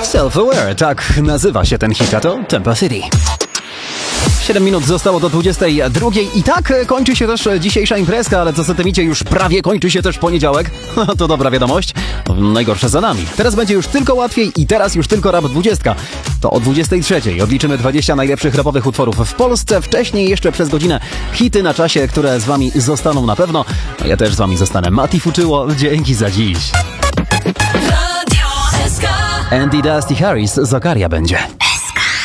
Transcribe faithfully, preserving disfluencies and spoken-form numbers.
Self-Aware, tak nazywa się ten hit, a to Tempo City. siedem minut zostało do dwudziestej drugiej i tak kończy się też dzisiejsza imprezka, ale co za tym idzie, już prawie kończy się też poniedziałek. To dobra wiadomość, najgorsze za nami. Teraz będzie już tylko łatwiej i teraz już tylko Rap dwadzieścia. To o dwudziestej trzeciej odliczymy dwadzieścia najlepszych rapowych utworów w Polsce. Wcześniej jeszcze przez godzinę hity na czasie, które z wami zostaną na pewno. A ja też z wami zostanę. Mati Fuczyło, dzięki za dziś. Andy Dusty Harris, Zakaria będzie.